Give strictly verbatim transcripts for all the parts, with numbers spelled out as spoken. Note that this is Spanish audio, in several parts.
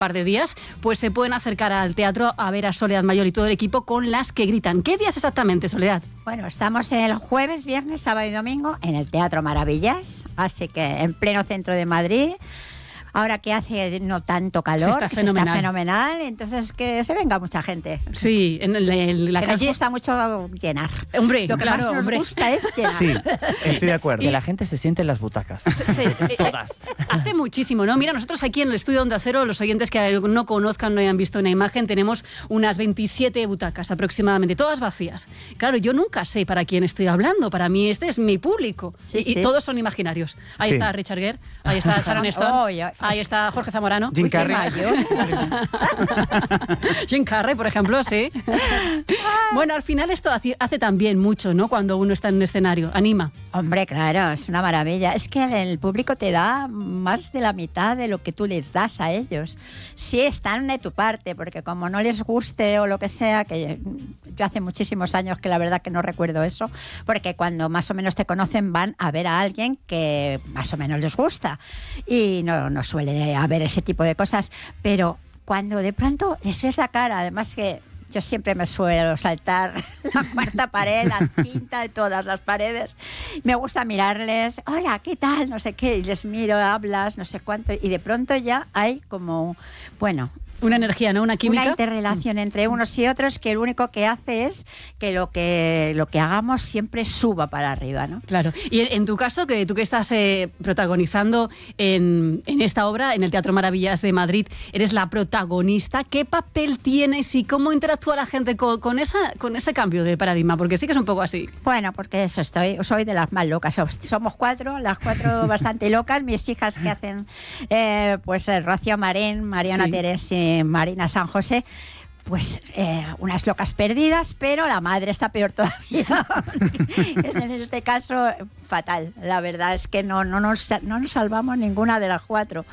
par de días, pues se pueden acercar al teatro a ver a Soledad Mayor y todo el equipo con Las que gritan. ¿Qué días exactamente, Soledad? Bueno, estamos el jueves, viernes, sábado y domingo en el Teatro Maravillas, así que en pleno centro de Madrid. Ahora que hace no tanto calor, se está fenomenal. Se está fenomenal, entonces que se venga mucha gente. Sí, en, el, en la que calle. Nos gusta mucho llenar. Hombre, lo que claro, más nos hombre. gusta es llenar. Sí, estoy de acuerdo. Que la gente se siente en las butacas. Se, se, Todas. Hace muchísimo, ¿no? Mira, nosotros aquí en el estudio Onda Cero, los oyentes que no conozcan, no hayan visto una imagen, tenemos unas veintisiete butacas aproximadamente, todas vacías. Claro, yo nunca sé para quién estoy hablando, para mí este es mi público. Sí, y, sí. y todos son imaginarios. Ahí Sí. está Richard Gere, ahí está Sharon Stone, Oh, ya. ahí está Jorge Zamorano. Jim Uy, qué Carrey. mayor. Jim Carrey, por ejemplo, sí. Bueno, al final esto hace, hace también mucho, ¿no? Cuando uno está en un escenario, anima. Hombre, claro, es una maravilla. Es que el público te da más de la mitad de lo que tú les das a ellos. Sí, están de tu parte, porque como no les guste o lo que sea, que yo hace muchísimos años que la verdad que no recuerdo eso, porque cuando más o menos te conocen van a ver a alguien que más o menos les gusta. Y no, no suele haber ese tipo de cosas, pero cuando de pronto les ves la cara, además que yo siempre me suelo saltar la cuarta pared, la cinta de todas las paredes. Me gusta mirarles, hola, ¿qué tal? No sé qué, y les miro, hablas, no sé cuánto, y de pronto ya hay como, bueno... Una energía, ¿no? Una química. Una interrelación entre unos y otros que lo único que hace es que lo que, lo que hagamos siempre suba para arriba, ¿no? Claro. Y en, en tu caso, que tú que estás eh, protagonizando en, en esta obra, en el Teatro Maravillas de Madrid, eres la protagonista. ¿Qué papel tienes y cómo interactúa la gente con, con, esa, con ese cambio de paradigma? Porque sí que es un poco así. Bueno, porque eso, estoy, soy de las más locas. Somos cuatro, las cuatro bastante locas. Mis hijas que hacen, eh, pues Rocío Marín, Mariana Sí. Terés y Marina San José, pues eh, unas locas perdidas, pero la madre está peor todavía. Es en este caso fatal. La verdad es que no, no, nos, no nos salvamos ninguna de las cuatro.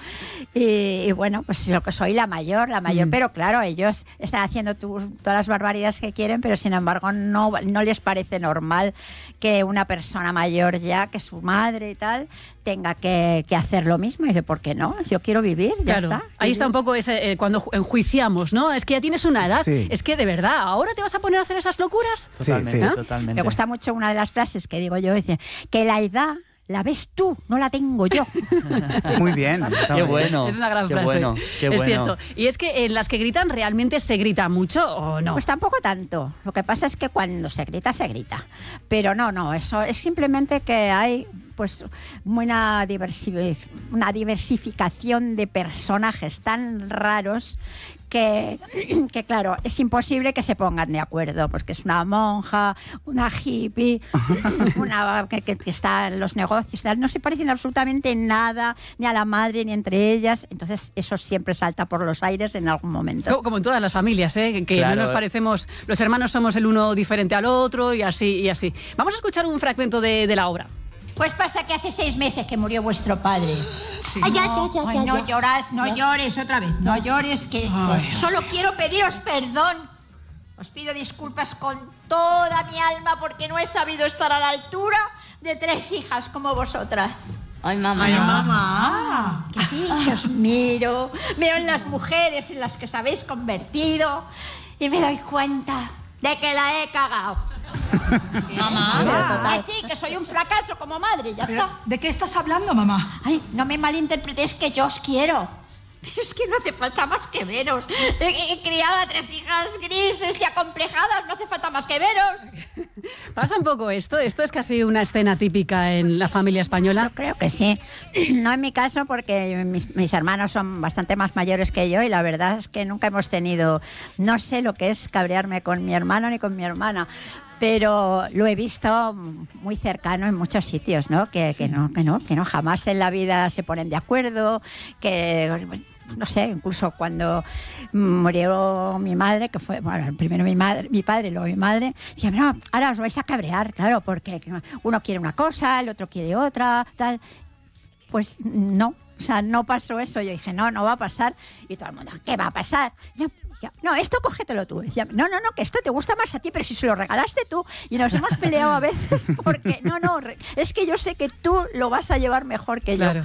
Y, y bueno, pues lo que soy la mayor, la mayor, mm. pero claro, ellos están haciendo tu, todas las barbaridades que quieren, pero sin embargo no, no les parece normal que una persona mayor ya, que su madre y tal, tenga que, que hacer lo mismo. Y dice, ¿por qué no? Yo quiero vivir, ya claro. está. Ahí está un poco ese, eh, cuando enjuiciamos, ¿no? Es que ya tienes una edad. Sí. Es que de verdad, ¿ahora te vas a poner a hacer esas locuras? Totalmente, Sí, sí. totalmente. Me gusta mucho una de las frases que digo yo, dice, que la edad la ves tú, no la tengo yo. Muy bien. está Qué muy bien. bueno. Es una gran qué frase. Bueno, qué es bueno. cierto. Y es que en las que gritan, ¿realmente se grita mucho o no? Pues tampoco tanto. Lo que pasa es que cuando se grita, se grita. Pero no, no, eso es simplemente que hay pues una, diversi- una diversificación de personajes tan raros que, que, claro, es imposible que se pongan de acuerdo, porque es una monja, una hippie, una que, que, que está en los negocios, tal, no se parecen absolutamente nada, ni a la madre, ni entre ellas. Entonces eso siempre salta por los aires en algún momento. Como, como en todas las familias, ¿eh? Que Claro. no nos parecemos, los hermanos somos el uno diferente al otro y así, y así. Vamos a escuchar un fragmento de, de la obra. Pues pasa que hace seis meses que murió vuestro padre. Sí. Ay, ya, No, ya, ya, ay, ya, no ya. lloras, no Ya. llores otra vez. No llores, que Ay. Solo quiero pediros perdón. Os pido disculpas con toda mi alma porque no he sabido estar a la altura de tres hijas como vosotras. Ay, mamá. Ay, mamá. Que sí, que os miro, veo en las mujeres en las que os habéis convertido y me doy cuenta de que la he cagado. Mamá. Que sí, que soy un fracaso como madre, ya Pero, está. ¿de qué estás hablando, mamá? Ay, no me malinterpretéis, que yo os quiero. Pero es que no hace falta más que veros. He, he- he criado a tres hijas grises y acomplejadas, no hace falta más que veros. ¿Pasa un poco esto? ¿Esto es casi una escena típica en la familia española? Yo creo que sí. No en mi caso, porque mis, mis hermanos son bastante más mayores que yo y la verdad es que nunca hemos tenido, no sé lo que es cabrearme con mi hermano ni con mi hermana, pero lo he visto muy cercano en muchos sitios, ¿no? Que, que no, que no, que no, jamás en la vida se ponen de acuerdo, que no sé, incluso cuando murió mi madre, que fue, bueno, primero mi madre, mi padre, luego mi madre, decía, no, ahora os vais a cabrear, claro, porque uno quiere una cosa, el otro quiere otra, tal. Pues no, o sea, no pasó eso. Yo dije, no, no va a pasar. Y todo el mundo, ¿qué va a pasar? Yo, yo, no, esto cógetelo tú. Decía, no, no, no, que esto te gusta más a ti, pero si se lo regalaste tú. Y nos hemos peleado a veces porque, no, no, es que yo sé que tú lo vas a llevar mejor que Claro. yo.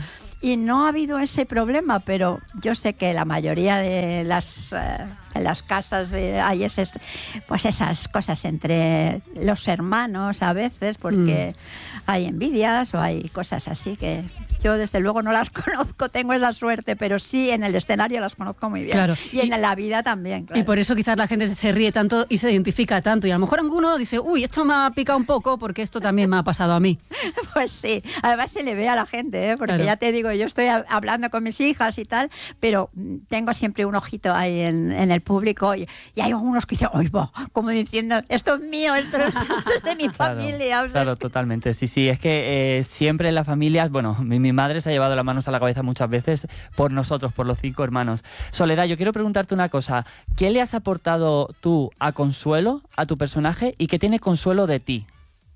y no ha habido ese problema, pero yo sé que la mayoría de las, eh, de las casas eh, hay ese, pues esas cosas entre los hermanos a veces, porque mm. hay envidias o hay cosas así que yo desde luego no las conozco, tengo esa suerte, pero sí en el escenario las conozco muy bien. Claro. Y, y en la vida también. Claro. Y por eso quizás la gente se ríe tanto y se identifica tanto. Y a lo mejor alguno dice, uy, esto me ha picado un poco porque esto también me ha pasado a mí. Pues sí, además se le ve a la gente, ¿eh? Porque claro. ya te digo, yo estoy hablando con mis hijas y tal, pero tengo siempre un ojito ahí en, en el público y, y hay algunos que dicen, ¡ay, va! Como diciendo, esto es mío, esto es, esto es de mi claro, familia. O sea, claro, es que... totalmente. Sí, sí, es que eh, siempre en las familias, bueno, mi, mi madre se ha llevado las manos a la cabeza muchas veces por nosotros, por los cinco hermanos. Soledad, yo quiero preguntarte una cosa. ¿Qué le has aportado tú a Consuelo, a tu personaje, y qué tiene Consuelo de ti?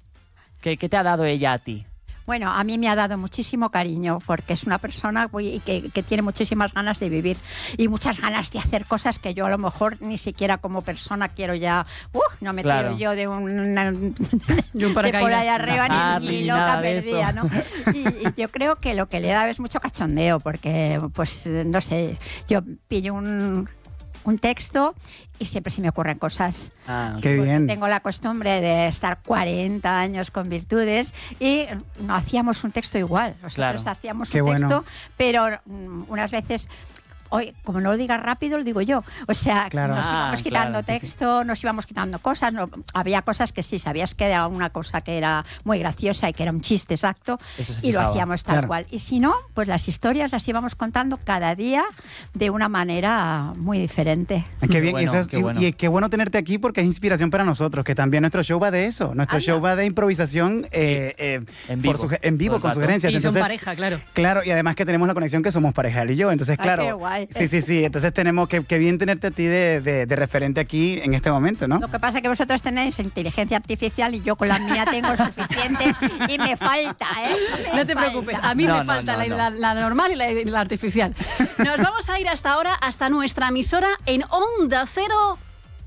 ¿Qué, qué te ha dado ella a ti? Bueno, a mí me ha dado muchísimo cariño porque es una persona que, que tiene muchísimas ganas de vivir y muchas ganas de hacer cosas que yo a lo mejor ni siquiera como persona quiero ya... Uh, no me claro. tiro yo de un, una, de un paracaídas, de por ahí arriba ni, ni loca perdida, ¿no? Y, y yo creo que lo que le da es mucho cachondeo porque, pues, no sé, yo pillo un... un texto y siempre se me ocurren cosas. Ah, qué bien. Tengo la costumbre de estar cuarenta años con Virtudes y no hacíamos un texto igual. Nosotros claro. hacíamos qué un bueno. texto, pero um, unas veces... Hoy, como no lo digas rápido, lo digo yo. O sea, claro. nos íbamos ah, quitando claro, texto, sí, sí. nos íbamos quitando cosas. No, había cosas que sí, sabías que era una cosa que era muy graciosa y que era un chiste exacto y lo hacíamos tal claro. cual. Y si no, pues las historias las íbamos contando cada día de una manera muy diferente. Qué bien, bueno, eso es, qué bueno. Y, y qué bueno tenerte aquí porque es inspiración para nosotros, que también nuestro show va de eso. Nuestro ah, show no. va de improvisación eh, eh, en vivo, por en vivo con sugerencias. Y entonces, son pareja, claro. Claro, y además que tenemos la conexión que somos pareja él y yo. Entonces, claro. Ay, qué guay. Sí, sí, sí. Entonces tenemos que, que bien tenerte a ti de, de, de referente aquí en este momento, ¿no? Lo que pasa es que vosotros tenéis inteligencia artificial y yo con la mía tengo suficiente y me falta, ¿eh? Me no te falta. preocupes, a mí no, me no, falta no, la, no. La, la normal y la, la artificial. Nos vamos a ir hasta ahora, hasta nuestra emisora en Onda Cero,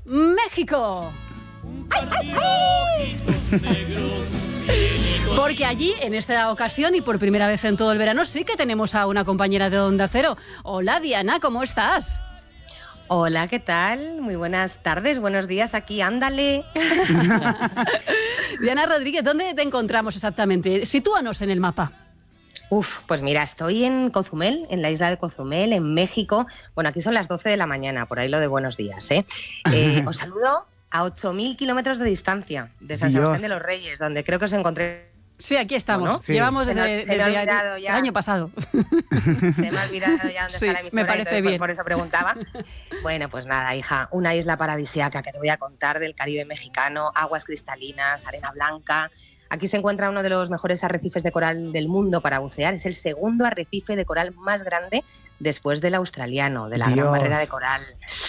México. ¡Ay, ay, ay! Porque allí, en esta ocasión y por primera vez en todo el verano, sí que tenemos a una compañera de Onda Cero. Hola, Diana, ¿cómo estás? Hola, ¿qué tal? Muy buenas tardes, buenos días, aquí, ándale. Diana Rodríguez, ¿dónde te encontramos exactamente? Sitúanos en el mapa. Uf, pues mira, estoy en Cozumel, en la isla de Cozumel, en México. Bueno, aquí son las doce de la mañana, por ahí lo de buenos días, ¿eh? eh os saludo a ocho mil kilómetros de distancia de San Dios. Sebastián de los Reyes, donde creo que os encontré. Sí, aquí estamos. ¿No? Sí. Llevamos desde, se desde el, el año pasado. Se me ha olvidado ya dónde sí, está la emisora. Me parece entonces, bien. Pues, por eso preguntaba. Bueno, pues nada, hija, una isla paradisíaca que te voy a contar del Caribe mexicano, aguas cristalinas, arena blanca. Aquí se encuentra uno de los mejores arrecifes de coral del mundo para bucear. Es el segundo arrecife de coral más grande después del australiano, de la Dios. Gran Barrera de Coral.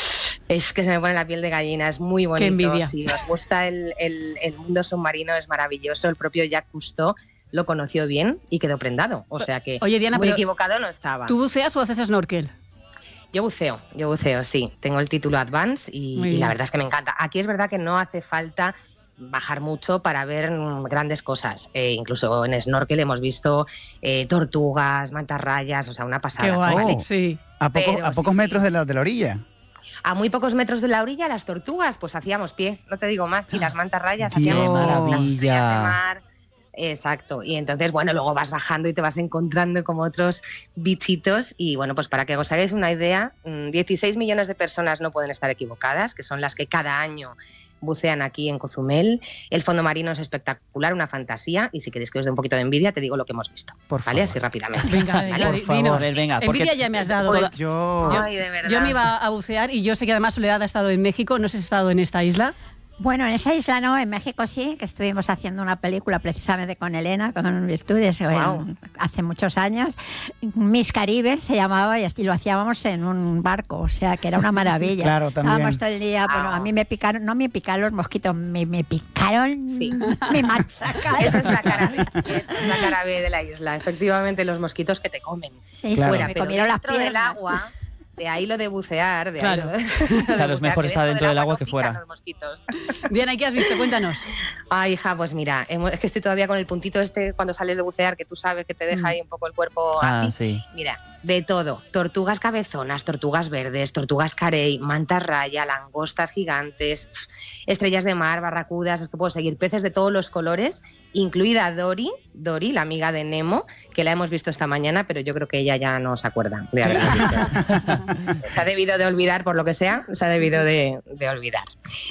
Es que se me pone la piel de gallina, es muy bonito. Qué envidia. Si os gusta el, el, el mundo submarino, es maravilloso. El propio Jacques Cousteau lo conoció bien y quedó prendado. O sea que Oye, Diana, muy pero equivocado no estaba. ¿Tú buceas o haces snorkel? Yo buceo, yo buceo, sí. Tengo el título Advance y, y la verdad es que me encanta. Aquí es verdad que no hace falta bajar mucho para ver grandes cosas. Eh, incluso en snorkel hemos visto eh, tortugas, mantarrayas, o sea, una pasada. Qué guay, ¿vale? Oh, sí. ¿A, poco, Pero, a pocos sí, metros sí. De, la, de la orilla? A muy pocos metros de la orilla, las tortugas, pues hacíamos pie, no te digo más, y las mantarrayas Dios. hacíamos Maravilla. las estrellas de mar. Exacto, y entonces, bueno, luego vas bajando y te vas encontrando como otros bichitos y, bueno, pues para que os hagáis una idea, dieciséis millones de personas no pueden estar equivocadas, que son las que cada año bucean aquí en Cozumel. El fondo marino es espectacular, una fantasía, y si queréis que os dé un poquito de envidia, te digo lo que hemos visto. Por ¿Vale? favor. Así rápidamente. Venga, ¿Vale? venga, por favor, dinos. venga, porque- Envidia ya me has dado. Pues, Yo... Ay, de verdad. Yo me iba a bucear y yo sé que además Soledad ha estado en México. No sé si has estado en esta isla. Bueno, en esa isla no, en México sí, que estuvimos haciendo una película precisamente con Elena, con Virtudes, Wow. en, hace muchos años. Miss Caribe se llamaba y así lo hacíamos en un barco, o sea que era una maravilla. Claro, también. Estábamos todo el día, Wow. bueno, a mí me picaron, no me picaron los mosquitos, me, me picaron, Sí. me machacaron. Esa es la cara B, esa es la cara B de la isla. Efectivamente, los mosquitos que te comen. Sí, Claro. sí, Fuera, me pero comieron las dentro del piernas. agua, De ahí lo de bucear. De claro, ahí lo de, claro, es mejor estar dentro del agua, agua que fuera. Los mosquitos. Diana, ¿y qué has visto? Cuéntanos. Ay, hija, pues mira, es que estoy todavía con el puntito este cuando sales de bucear, que tú sabes que te deja ahí un poco el cuerpo ah, así. Sí. Mira, de todo. Tortugas cabezonas, tortugas verdes, tortugas carey, mantas raya, langostas gigantes, estrellas de mar, barracudas, es que puedo seguir, peces de todos los colores, incluida Dory, Dory, la amiga de Nemo, que la hemos visto esta mañana, pero yo creo que ella ya no se acuerda de haberla visto. Se ha debido de olvidar, por lo que sea, se ha debido de, de olvidar.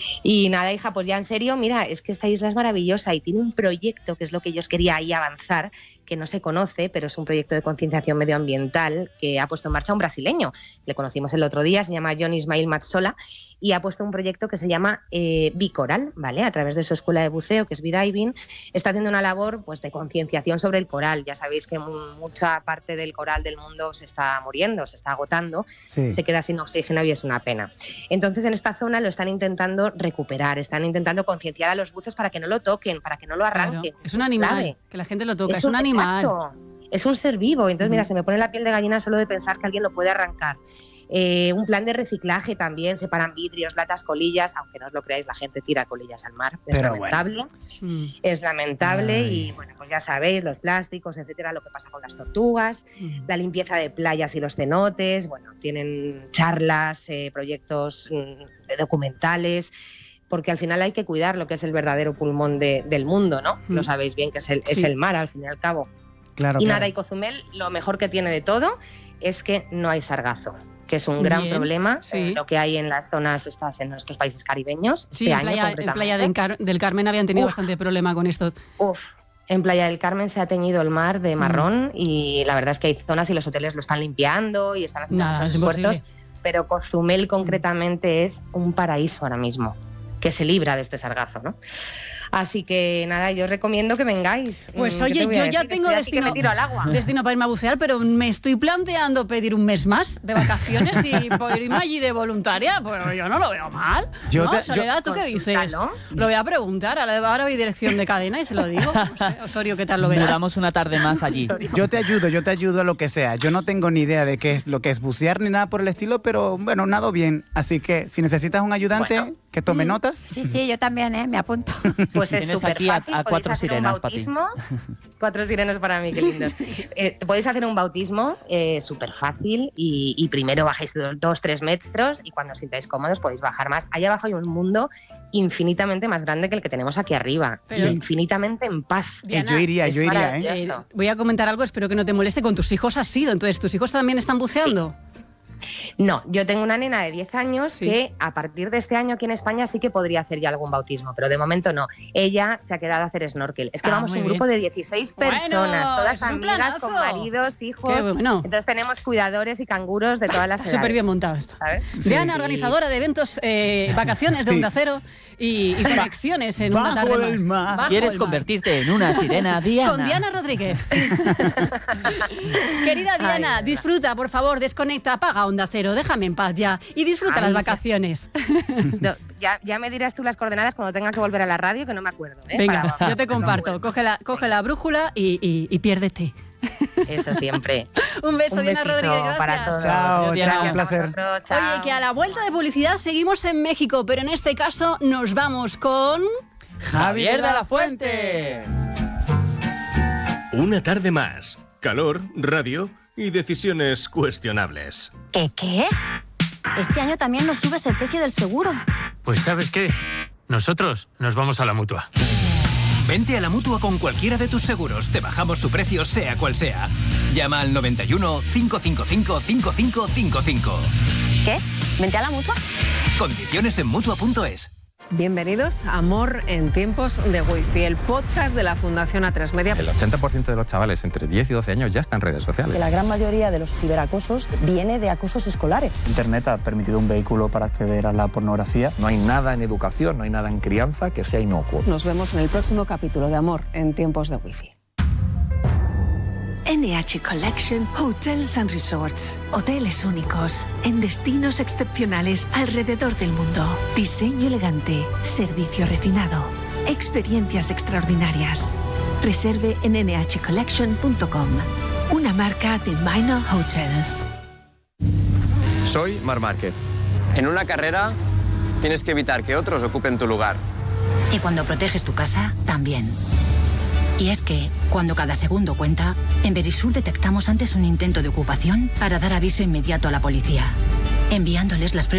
Y nada, hija, pues ya en serio, mira, es que esta isla es maravillosa y tiene un proyecto, que es lo que yo os quería ahí avanzar, que no se conoce, pero es un proyecto de concienciación medioambiental que ha puesto en marcha un brasileño. Le conocimos el otro día, se llama John Ismail Matsola, y ha puesto un proyecto que se llama eh, Bicoral, ¿vale? A través de su escuela de buceo, que es B-Diving, está haciendo una labor pues, de concienciación sobre el coral. Ya sabéis que mucha parte del coral del mundo se está muriendo, se está agotando, sí. Se queda sin oxígeno y es una pena. Entonces, en esta zona lo están intentando recuperar, están intentando concienciar a los buces para que no lo toquen, para que no lo arranquen. Claro. Es un animal, clave. Que la gente lo toca, es, es un, un animal. Exacto. Es un ser vivo, entonces mm. mira, se me pone la piel de gallina solo de pensar que alguien lo puede arrancar. Eh, un plan de reciclaje también, separan vidrios, latas, colillas, aunque no os lo creáis, la gente tira colillas al mar, es Pero lamentable, bueno. es lamentable Ay. Y bueno, pues ya sabéis, los plásticos, etcétera, lo que pasa con las tortugas, mm. la limpieza de playas y los cenotes, bueno, tienen charlas, eh, proyectos mm, documentales, porque al final hay que cuidar lo que es el verdadero pulmón de, del mundo, ¿no? Mm. Lo sabéis bien, que es el, sí. es el mar, al fin y al cabo. Claro, y claro. nada, y Cozumel, lo mejor que tiene de todo es que no hay sargazo, que es un gran Bien, problema, sí. eh, lo que hay en las zonas estas, en nuestros países caribeños. Sí, este en, año, playa, en Playa del, Car del Carmen habían tenido Uf. bastante problema con esto. Uf, en Playa del Carmen se ha teñido el mar de marrón mm. y la verdad es que hay zonas y los hoteles lo están limpiando y están haciendo Nada, muchos esfuerzos, pero Cozumel concretamente es un paraíso ahora mismo, que se libra de este sargazo, ¿no? Así que nada, yo os recomiendo que vengáis. Pues oye, yo ya tengo destino, me tiro al agua. destino para irme a bucear, pero me estoy planteando pedir un mes más de vacaciones y por irme allí de voluntaria, pues yo no lo veo mal. Yo ¿No? te, Soledad, ¿tú qué dices? Lo voy a preguntar, ahora voy dirección de cadena y se lo digo. No sé, Osorio, ¿qué tal lo verás? Duramos una tarde más allí. Yo te ayudo, yo te ayudo a lo que sea. Yo no tengo ni idea de qué es lo que es bucear ni nada por el estilo, pero bueno, nado bien. Así que si necesitas un ayudante... Bueno. Que tome notas. Sí, sí, yo también, ¿eh? Me apunto. Pues es súper fácil. A, a cuatro sirenas para ti. Cuatro sirenas para mí, qué lindos. Eh, podéis hacer un bautismo eh, súper fácil y, y primero bajáis dos, tres metros y cuando os sintáis cómodos podéis bajar más. Allá abajo hay un mundo infinitamente más grande que el que tenemos aquí arriba. Pero sí. Infinitamente en paz. Diana, yo iría, yo iría, ¿eh? eh. Voy a comentar algo, espero que no te moleste. Con tus hijos has sido, entonces, ¿tus hijos también están buceando? Sí. No, yo tengo una nena de diez años sí. que a partir de este año aquí en España sí que podría hacer ya algún bautismo, pero de momento no. Ella se ha quedado a hacer snorkel. Es que ah, vamos un bien. grupo de dieciséis personas, bueno, todas amigas, con maridos, hijos. Bueno. Entonces tenemos cuidadores y canguros de todas las edades. Súper bien montado esto. ¿Sabes? Sí. Diana, organizadora de eventos, eh, vacaciones de sí. Onda Cero y, y conexiones en Bajo una tarde el mar. Bajo ¿Quieres el convertirte mar. en una sirena, Diana? Con Diana Rodríguez. Querida Diana, Ay, disfruta, por favor, desconecta, apaga Onda Cero, déjame en paz ya y disfruta Ay, las vacaciones. No, ya, ya me dirás tú las coordenadas cuando tenga que volver a la radio, que no me acuerdo. ¿eh? Venga, Para, yo te comparto. Coge la, coge la brújula y, y, y piérdete. Eso siempre. Un beso, un Diana Rodríguez. Gracias. Para todos. Chao, chao, un placer. Chao. Oye, que a la vuelta de publicidad seguimos en México, pero en este caso nos vamos con... Javier de la Fuente. Una tarde más. Calor, radio y decisiones cuestionables. ¿Qué qué? Este año también nos subes el precio del seguro. Pues ¿sabes qué? Nosotros nos vamos a la Mutua. Vente a la Mutua con cualquiera de tus seguros. Te bajamos su precio sea cual sea. Llama al noventa y uno, cinco cinco cinco, cinco cinco cinco cinco. ¿Qué? ¿Vente a la Mutua? Condiciones en Mutua punto es. Bienvenidos a Amor en tiempos de Wi-Fi, el podcast de la Fundación A tres Media. El ochenta por ciento de los chavales entre diez y doce años ya están en redes sociales. Que la gran mayoría de los ciberacosos viene de acosos escolares. Internet ha permitido un vehículo para acceder a la pornografía. No hay nada en educación, no hay nada en crianza que sea inocuo. Nos vemos en el próximo capítulo de Amor en tiempos de Wi-Fi. N H Collection Hotels and Resorts. Hoteles únicos en destinos excepcionales alrededor del mundo. Diseño elegante, servicio refinado, experiencias extraordinarias. Reserve en N H collection punto com. Una marca de Minor Hotels. Soy Marc Márquez. En una carrera tienes que evitar que otros ocupen tu lugar. Y cuando proteges tu casa, también. Y es que, cuando cada segundo cuenta, en Verisur detectamos antes un intento de ocupación para dar aviso inmediato a la policía, enviándoles las pruebas